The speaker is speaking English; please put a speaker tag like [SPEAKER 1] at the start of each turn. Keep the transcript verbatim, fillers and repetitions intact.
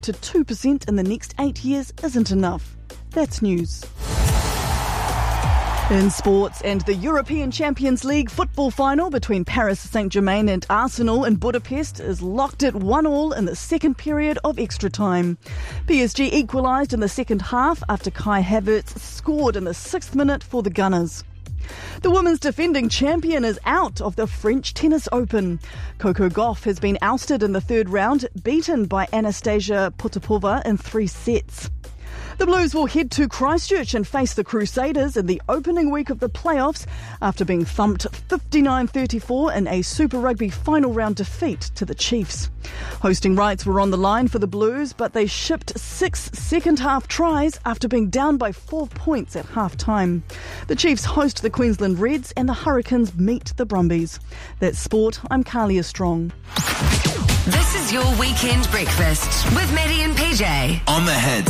[SPEAKER 1] to two percent in the next eight years isn't enough. That's news. In sports, and the European Champions League football final between Paris Saint-Germain and Arsenal in Budapest is locked at one all in the second period of extra time. P S G equalised in the second half after Kai Havertz scored in the sixth minute for the Gunners. The women's defending champion is out of the French Tennis Open. Coco Gauff has been ousted in the third round, beaten by Anastasia Potapova in three sets. The Blues will head to Christchurch and face the Crusaders in the opening week of the playoffs after being thumped fifty-nine thirty-four in a Super Rugby final round defeat to the Chiefs. Hosting rights were on the line for the Blues, but they shipped six second-half tries after being down by four points at half-time. The Chiefs host the Queensland Reds and the Hurricanes meet the Brumbies. That's sport. I'm Carlia Strong.
[SPEAKER 2] This is your weekend breakfast with Maddie and P J.
[SPEAKER 3] On the Hits.